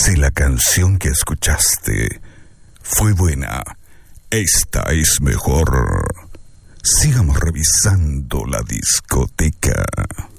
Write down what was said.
Si la canción que escuchaste fue buena, esta es mejor. Sigamos revisando la discoteca.